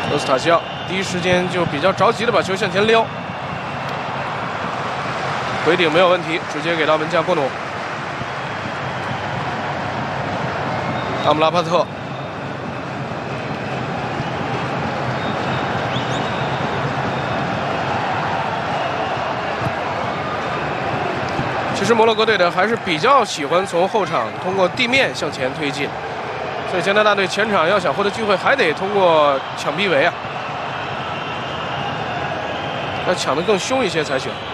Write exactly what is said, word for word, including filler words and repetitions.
罗斯塔西奥第一时间就比较着急的把球向前撩，回顶没有问题，直接给到门将波努。阿姆拉帕特。 其实摩洛哥队的还是比较喜欢从后场通过地面向前推进，所以加拿大队前场要想获得机会，还得通过抢逼围啊，要抢得更凶一些才行。